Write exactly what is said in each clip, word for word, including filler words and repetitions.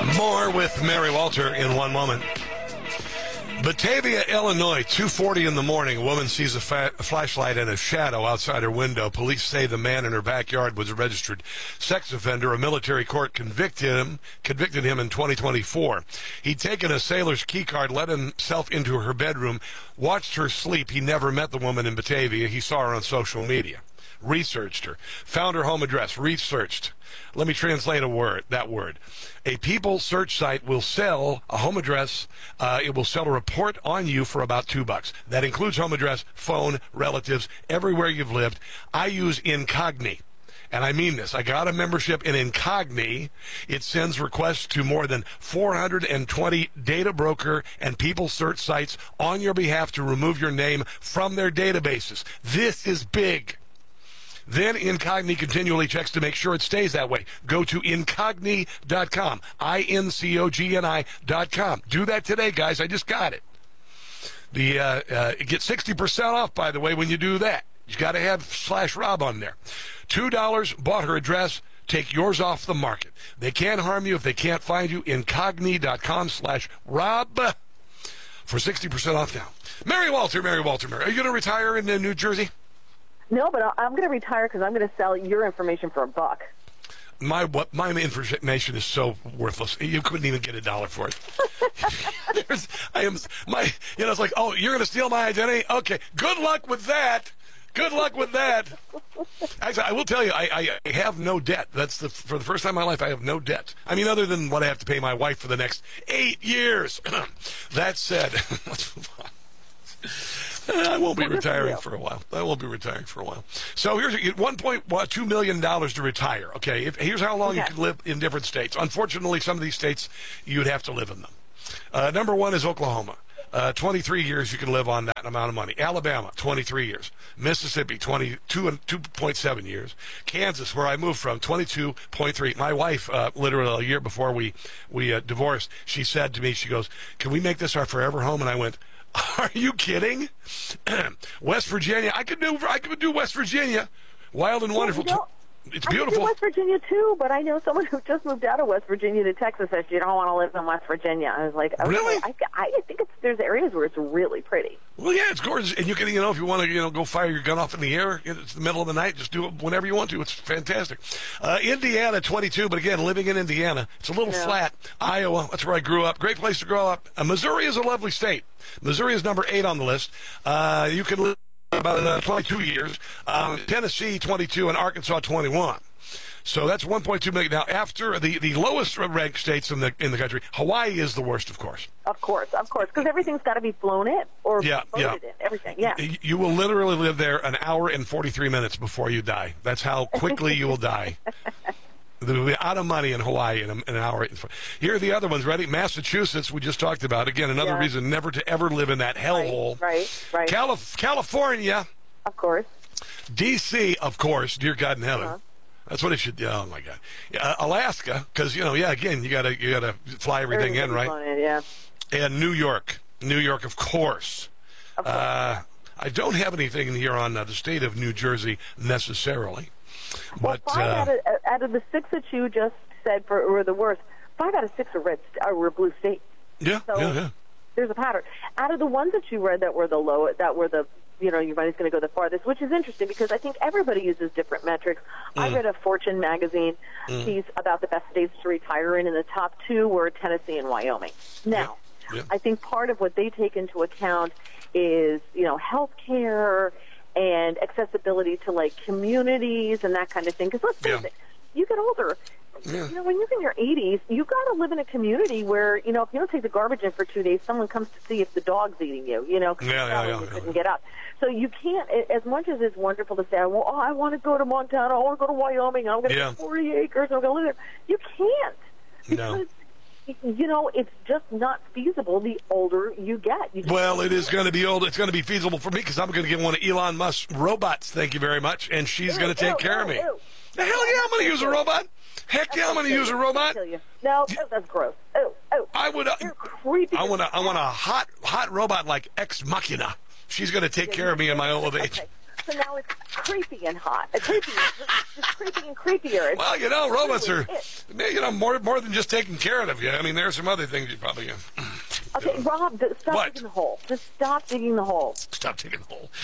More with Mary Walter in one moment. Batavia, Illinois, two forty in the morning. A woman sees a, fa- a flashlight and a shadow outside her window. Police say the man in her backyard was a registered sex offender. A military court convicted him, convicted him in twenty twenty-four. He'd taken a sailor's key card, let himself into her bedroom, watched her sleep. He never met the woman in Batavia. He saw her on social media. Researched her, found her home address, researched. Let me translate a word, that word. A people search site will sell a home address. Uh, it will sell a report on you for about two bucks. That includes home address, phone, relatives, everywhere you've lived. I use Incogni. And I mean this. I got a membership in Incogni. It sends requests to more than four hundred twenty data broker and people search sites on your behalf to remove your name from their databases. This is big. Then Incogni continually checks to make sure it stays that way. Go to incogni dot com, I N C O G N I dot com. Do that today, guys. I just got it. The uh, uh, get sixty percent off, by the way, when you do that. You got to have slash Rob on there. two dollars, bought her address. Take yours off the market. They can't harm you if they can't find you. incogni dot com slash Rob for sixty percent off now. Mary Walter, Mary Walter, Mary. Are you going to retire in uh, New Jersey? No, but I'm going to retire because I'm going to sell your information for a buck. My what my information is so worthless. You couldn't even get a dollar for it. There's, I am my you know it's like, oh, you're going to steal my identity? Okay, good luck with that. Good luck with that. Actually, I will tell you, I, I have no debt. That's the for the first time in my life I have no debt. I mean, other than what I have to pay my wife for the next eight years. That said, let's move on. I won't be retiring for a while. I won't be retiring for a while. So here's one point two million dollars to retire. Okay, if, here's how long okay. you can live in different states. Unfortunately, some of these states, you'd have to live in them. Uh, number one is Oklahoma. Uh, twenty-three years you can live on that amount of money. Alabama, twenty-three years. Mississippi, twenty-two and two point seven years. Kansas, where I moved from, twenty-two point three. My wife, uh, literally a year before we, we uh, divorced, she said to me, she goes, can we make this our forever home? And I went, are you kidding? West Virginia. I could do I could do West Virginia. Wild and wonderful. Well, you know, it's I beautiful. could do West Virginia too, but I know someone who just moved out of West Virginia to Texas says you don't want to live in West Virginia. I was like, okay, really? I, I think it's there's areas where it's really pretty. Well, yeah, it's gorgeous, and you can, you know, if you want to, you know, go fire your gun off in the air, it's the middle of the night. Just do it whenever you want to. It's fantastic. Uh, Indiana, twenty-two, but again, living in Indiana, it's a little Yeah. flat. Iowa, that's where I grew up. Great place to grow up. Uh, Missouri is a lovely state. Missouri is number eight on the list. Uh, you can live about uh, twenty-two years. Um, Tennessee, twenty-two, and Arkansas, twenty-one. So that's one point two million. Now, after the, the lowest ranked states in the in the country, Hawaii is the worst, of course. Of course, of course, because everything's got to be flown in or yeah, boated yeah. in. Everything, yeah. You will literally live there an hour and forty-three minutes before you die. That's how quickly you will die. They'll be out of money in Hawaii in, a, in an hour. Here are the other ones. Ready? Massachusetts, we just talked about. Again, another yeah. reason never to ever live in that hellhole. Right, right. right. Calif- California. Of course. D C, of course. Dear God in heaven. Uh-huh. That's what it should. Oh my God. Uh, Alaska, because you know, yeah. Again, you gotta you gotta fly everything in, right? In, yeah. And New York, New York, of course. Of course. Uh, I don't have anything here on uh, the state of New Jersey necessarily, well, but five uh, out, of, out of the six that you just said for were the worst, five out of six are red are were blue states. Yeah, so yeah, yeah. There's a pattern. Out of the ones that you read that were the low, that were the you know, your money's going to go the farthest, which is interesting because I think everybody uses different metrics. Mm. I read a Fortune magazine mm. piece about the best states to retire in, and the top two were Tennessee and Wyoming. Now, yep. Yep. I think part of what they take into account is, you know, health care and accessibility to, like, communities and that kind of thing. Because let's face yeah. it, you get older. Yeah. You know, when you're in your eighties, you got to live in a community where, you know, if you don't take the garbage in for two days, someone comes to see if the dog's eating you, you know, because yeah, yeah, yeah, you yeah. couldn't get up. So you can't, as much as it's wonderful to say, well, oh, I want to go to Montana, I want to go to Wyoming, I'm going to yeah. get forty acres, I'm going to live there. You can't. No. Because, you know, it's just not feasible the older you get. You well, it is going to be old. It's going to be feasible for me because I'm going to get one of Elon Musk's robots, thank you very much, and she's going to take ew, care ew, of me. Ew. The hell yeah, I'm going to use a robot. Heck yeah, I'm going to use a robot. No, oh, that's gross. Oh, oh. I would. Uh, You're creepy. I want a, I want a hot, hot robot like Ex Machina. She's going to take yeah, care of me in my old age. Okay. So now it's creepy and hot. Uh, creepy, just, just creepy and creepier. It's well, you know, robots really are, it. you know, more more than just taking care of you. I mean, there's some other things you probably. Uh, okay, do. Rob, stop what? digging the hole. Just stop digging the hole. Stop digging the hole.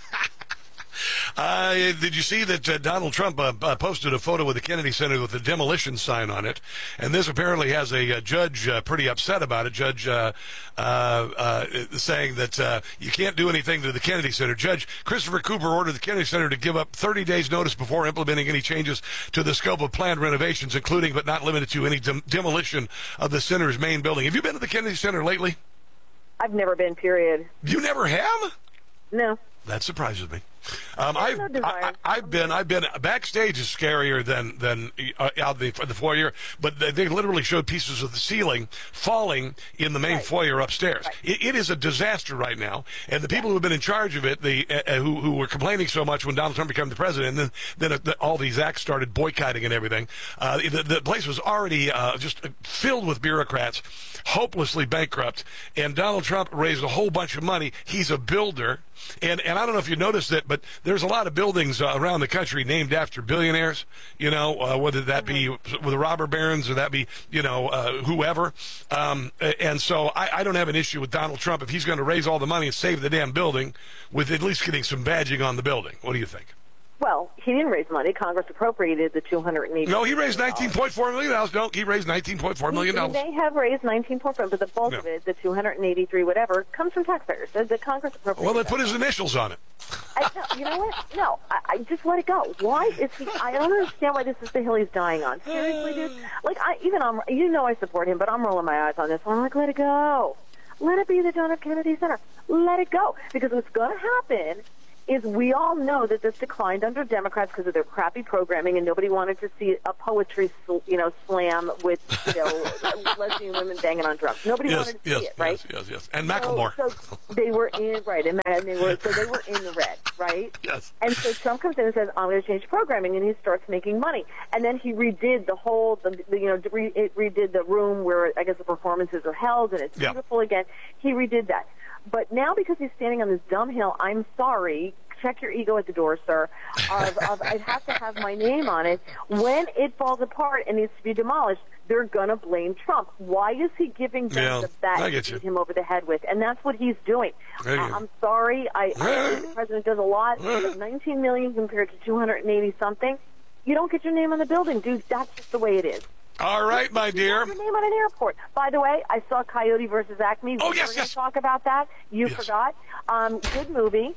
Uh, did you see that uh, Donald Trump uh, uh, posted a photo with the Kennedy Center with a demolition sign on it? And this apparently has a, a judge uh, pretty upset about it. Judge uh, uh, uh, saying that uh, you can't do anything to the Kennedy Center. Judge Christopher Cooper ordered the Kennedy Center to give up thirty days notice before implementing any changes to the scope of planned renovations, including but not limited to any dem- demolition of the center's main building. Have you been to the Kennedy Center lately? I've never been, period. You never have? No. That surprises me. Um, I've no I, I've been I've been backstage is scarier than than uh, out the the foyer, but they, they literally showed pieces of the ceiling falling in the main right. foyer upstairs. Right. It, it is a disaster right now, and the people who have been in charge of it, the uh, who who were complaining so much when Donald Trump became the president, and then then uh, the, all these acts started boycotting and everything. Uh, the, the place was already uh, just filled with bureaucrats, hopelessly bankrupt, and Donald Trump raised a whole bunch of money. He's a builder. And and I don't know if you noticed it, but there's a lot of buildings uh, around the country named after billionaires, you know, uh, whether that be with the robber barons or that be, you know, uh, whoever. Um, and so I, I don't have an issue with Donald Trump if he's going to raise all the money and save the damn building with at least getting some badging on the building. What do you think? Well, he didn't raise money. Congress appropriated the two hundred eighty. No, he raised nineteen point four million dollars. No, he raised nineteen point four million dollars. They have raised nineteen point four, but the bulk no. of it, the two hundred eighty-three, whatever, comes from taxpayers. The, the Congress appropriated. Well, they put his initials on it. I, no, you know what? No, I, I just let it go. Why is he? I don't understand why this is the hill he's dying on. Seriously, dude. Like, I even I'm, you know, I support him, but I'm rolling my eyes on this one. I'm like, let it go. Let it be the John F. Kennedy Center. Let it go, because what's going to happen is we all know that this declined under Democrats because of their crappy programming, and nobody wanted to see a poetry, you know, slam with, you know, lesbian women banging on drums. Nobody yes, wanted to yes, see it, right? Yes, yes, yes. And Macklemore. So, so they were in, right, and, and they were, so they were in the red, right? Yes. And so Trump comes in and says, I'm going to change programming, and he starts making money. And then he redid the whole, the, the, you know, re, it redid the room where I guess the performances are held, and it's yeah. beautiful again. He redid that. But now because he's standing on this dumb hill, I'm sorry, check your ego at the door, sir, of, of I have to have my name on it. When it falls apart and needs to be demolished, they're going to blame Trump. Why is he giving them yeah, the bat to beat him over the head with? And that's what he's doing. Uh, I'm sorry. I, I think the president does a lot. nineteen million compared to two hundred eighty something. You don't get your name on the building, dude. That's just the way it is. All right, my dear. Your name on an airport. By the way, I saw Coyote versus Acme. Oh, we yes, were yes. Talk about that. You yes. forgot. Um, good movie.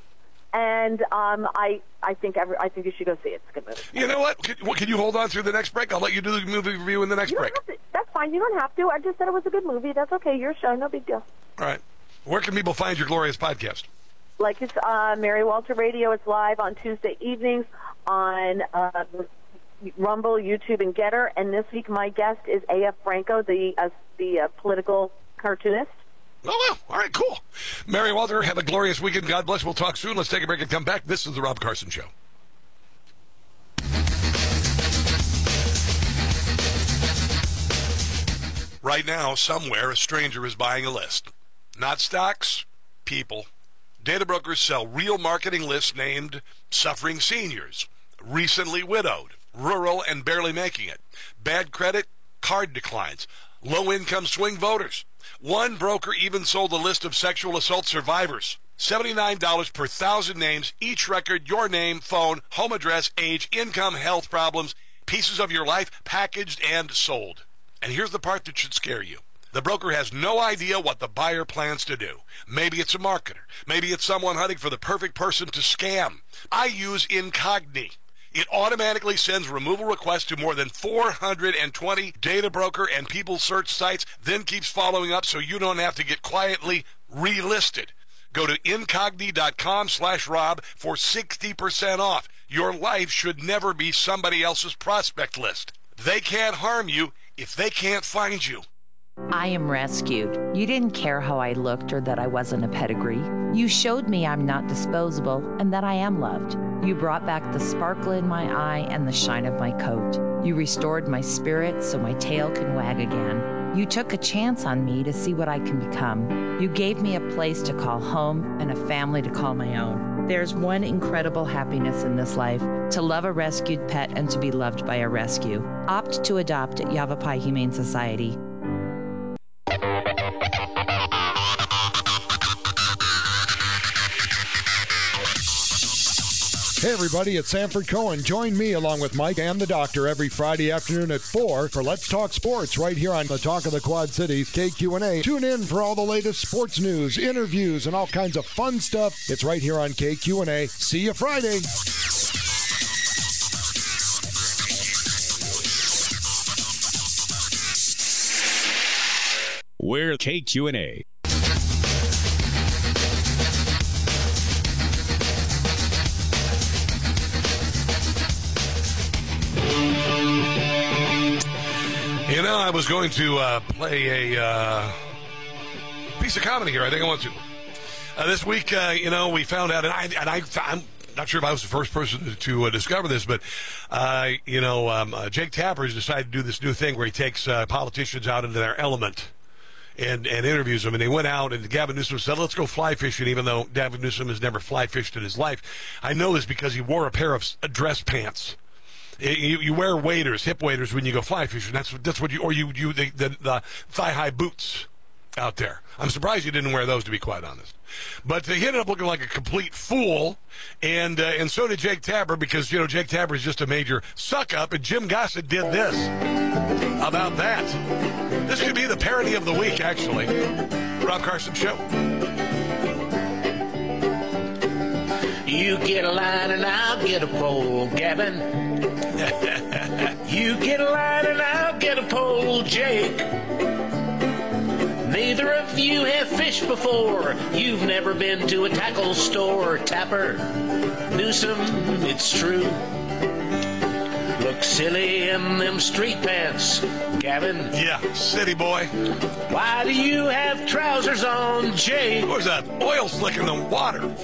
And um, I, I think every, I think you should go see it. It's a good movie. You know what? Can, what? can you hold on through the next break? I'll let you do the movie review in the next you don't break. Have to, that's fine. You don't have to. I just said it was a good movie. That's okay. Your show. No big deal. All right. Where can people find your glorious podcast? Like it's uh, Mary Walter Radio. It's live on Tuesday evenings on uh, Rumble, YouTube, and Getter. And this week my guest is A F Franco, the uh, the uh, political cartoonist. Oh, well. All right, cool. Mary Walter, have a glorious weekend. God bless. We'll talk soon. Let's take a break and come back. This is The Rob Carson Show. Right now, somewhere, a stranger is buying a list. Not stocks, people. Data brokers sell real marketing lists named Suffering Seniors, Recently Widowed, Rural and Barely Making It, Bad Credit, Card Declines, Low-Income Swing Voters. One broker even sold a list of sexual assault survivors. seventy-nine dollars per thousand names, each record, your name, phone, home address, age, income, health problems, pieces of your life, packaged and sold. And here's the part that should scare you. The broker has no idea what the buyer plans to do. Maybe it's a marketer. Maybe it's someone hunting for the perfect person to scam. I use Incogni. It automatically sends removal requests to more than four hundred twenty data broker and people search sites, then keeps following up so you don't have to get quietly relisted. Go to incogni.com slash Rob for sixty percent off. Your life should never be somebody else's prospect list. They can't harm you if they can't find you. I am rescued. You didn't care how I looked or that I wasn't a pedigree. You showed me I'm not disposable and that I am loved. You brought back the sparkle in my eye and the shine of my coat. You restored my spirit so my tail can wag again. You took a chance on me to see what I can become. You gave me a place to call home and a family to call my own. There's one incredible happiness in this life, to love a rescued pet and to be loved by a rescue. Opt to adopt at Yavapai Humane Society. Hey everybody, it's Sanford Cohen. Join me along with Mike and the Doctor every Friday afternoon at four for Let's Talk Sports right here on the Talk of the Quad Cities, K Q and A. Tune in for all the latest sports news, interviews, and all kinds of fun stuff. It's right here on K Q and A. See you Friday. We're K Q and A. You know, I was going to uh, play a uh, piece of comedy here. I think I want to. Uh, this week, uh, you know, we found out, and, I, and I, I'm not sure if I was the first person to, to uh, discover this, but, uh, you know, um, uh, Jake Tapper has decided to do this new thing where he takes uh, politicians out into their element and, and interviews them. And they went out, and Gavin Newsom said, let's go fly fishing, even though Gavin Newsom has never fly fished in his life. I know this because he wore a pair of uh, dress pants. You, you wear waders, hip waders, when you go fly fishing. That's that's what you, or you you the, the, the thigh high boots out there. I'm surprised you didn't wear those, to be quite honest. But he ended up looking like a complete fool, and uh, and so did Jake Tapper, because you know Jake Tapper is just a major suck up, and Jim Gossett did this about that. This could be the parody of the week, actually. Rob Carson Show. You get a line and I'll get a pole, Gavin. You get a line and I'll get a pole, Jake. Neither of you have fished before. You've never been to a tackle store, Tapper. Newsom, it's true. Look silly in them street pants, Gavin. Yeah, city boy. Why do you have trousers on, Jake? What was that? Oil slick in the water.